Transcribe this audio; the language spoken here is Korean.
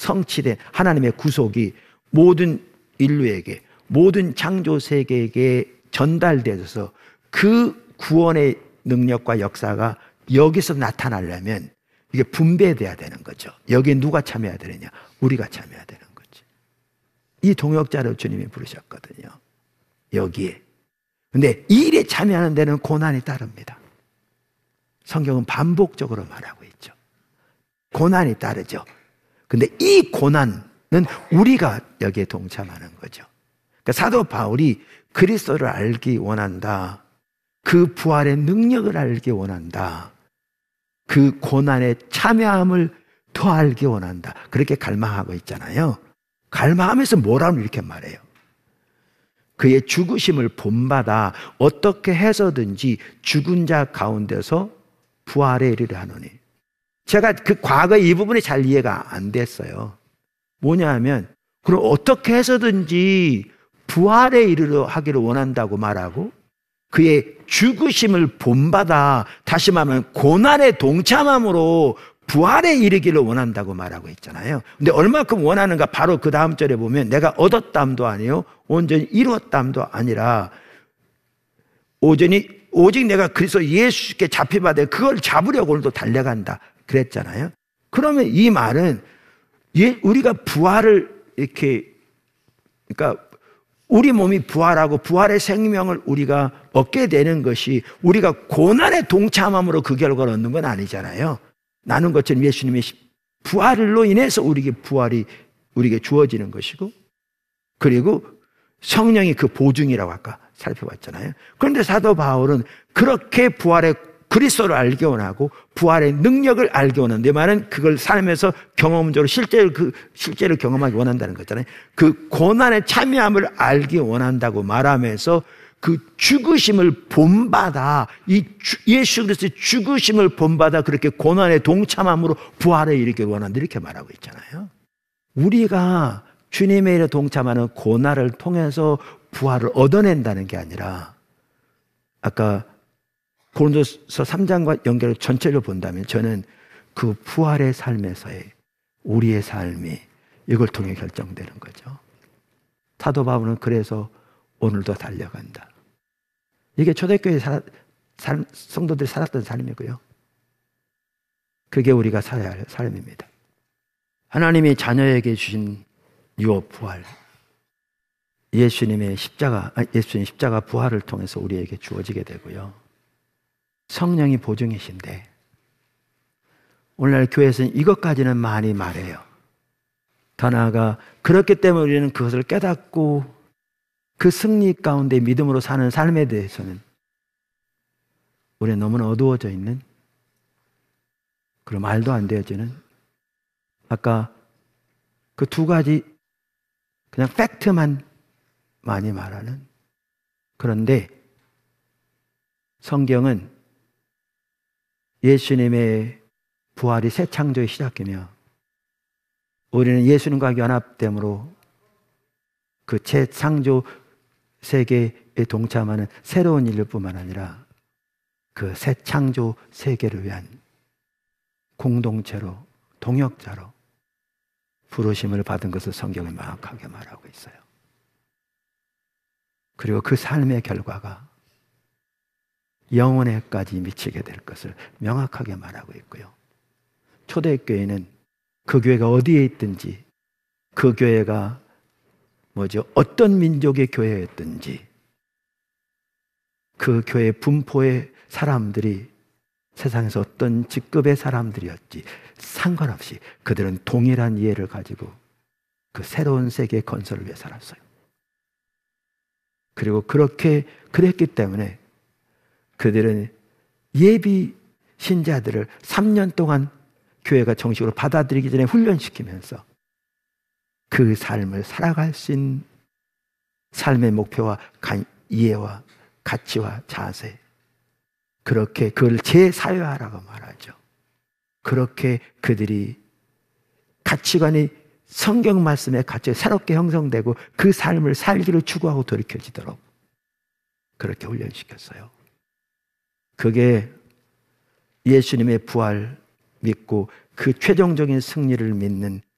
성취된 하나님의 구속이 모든 인류에게, 모든 창조 세계에게 전달되어서 그 구원의 능력과 역사가 여기서 나타나려면 이게 분배돼야 되는 거죠. 여기에 누가 참여해야 되느냐? 우리가 참여해야 되는 거지. 이 동역자로 주님이 부르셨거든요. 여기에. 근데 이 일에 참여하는 데는 고난이 따릅니다. 성경은 반복적으로 말하고 있죠. 고난이 따르죠. 근데 이 고난은 우리가 여기에 동참하는 거죠. 그러니까 사도 바울이 그리스도를 알기 원한다. 그 부활의 능력을 알기 원한다. 그 고난에 참여함을 더 알기 원한다. 그렇게 갈망하고 있잖아요. 갈망하면서 뭐라고 이렇게 말해요. 그의 죽으심을 본받아 어떻게 해서든지 죽은 자 가운데서 부활에 이르려 하노니. 제가 그 과거 이 부분이 잘 이해가 안 됐어요. 뭐냐 하면 그럼 어떻게 해서든지 부활에 이르려 하기를 원한다고 말하고 그의 죽으심을 본받아, 다시 말하면 고난에 동참함으로 부활에 이르기를 원한다고 말하고 있잖아요. 근데 얼마큼 원하는가? 바로 그 다음 절에 보면 내가 얻었담도 아니요 온전히 이루었담도 아니라 오직 내가 그리스도 예수께 잡혀받아 그걸 잡으려고 오늘도 달려간다 그랬잖아요. 그러면 이 말은 우리가 부활을 이렇게, 그러니까 우리 몸이 부활하고 부활의 생명을 우리가 얻게 되는 것이 우리가 고난에 동참함으로 그 결과를 얻는 건 아니잖아요. 나눈 것처럼 예수님의 부활로 인해서 부활이 우리에게 주어지는 것이고, 그리고 성령이 그 보증이라고 아까 살펴봤잖아요. 그런데 사도 바울은 그렇게 부활의 그리스도를 알기 원하고 부활의 능력을 알기 원하는, 내 말은 그걸 삶에서 경험적으로 실제로 경험하기 원한다는 거잖아요. 그 고난의 참여함을 알기 원한다고 말하면서 그 죽으심을 본받아, 예수 그리스도의 죽으심을 본받아 그렇게 고난에 동참함으로 부활에 이르기를 원한다 이렇게 말하고 있잖아요. 우리가 주님의 일에 동참하는 고난을 통해서 부활을 얻어낸다는 게 아니라, 아까 고린도서 3장과 연결을 전체를 본다면 저는 그 부활의 삶에서의 우리의 삶이 이걸 통해 결정되는 거죠. 사도 바울은 그래서 오늘도 달려간다. 이게 초대교회 성도들이 살았던 삶이고요. 그게 우리가 살아야 할 삶입니다. 하나님이 자녀에게 주신 유업 부활, 예수님 십자가 부활을 통해서 우리에게 주어지게 되고요. 성령이 보증이신데 오늘날 교회에서는 이것까지는 많이 말해요. 더 나아가 그렇기 때문에 우리는 그것을 깨닫고 그 승리 가운데 믿음으로 사는 삶에 대해서는 우리는 너무나 어두워져 있는, 그런 말도 안 되어지는, 아까 그 두 가지 그냥 팩트만 많이 말하는. 그런데 성경은 예수님의 부활이 새 창조의 시작이며 우리는 예수님과 연합됨으로 그 재창조 세계에 동참하는 새로운 인류 뿐만 아니라 그 새 창조 세계를 위한 공동체로, 동역자로 부르심을 받은 것을 성경은 명확하게 말하고 있어요. 그리고 그 삶의 결과가 영원에까지 미치게 될 것을 명확하게 말하고 있고요. 초대교회는 그 교회가 어디에 있든지, 그 교회가 어떤 민족의 교회였든지, 그 교회 분포의 사람들이 세상에서 어떤 직급의 사람들이었지 상관없이 그들은 동일한 이해를 가지고 그 새로운 세계 건설을 위해 살았어요. 그리고 그랬기 때문에 그들은 예비 신자들을 3년 동안 교회가 정식으로 받아들이기 전에 훈련시키면서 그 삶을 살아갈 수 있는 삶의 목표와 이해와 가치와 자세, 그렇게 그걸 재사회화라고 말하죠. 그렇게 그들이 가치관이 성경 말씀의 가치가 새롭게 형성되고 그 삶을 살기를 추구하고 돌이켜지도록 그렇게 훈련시켰어요. 그게 예수님의 부활 믿고 그 최종적인 승리를 믿는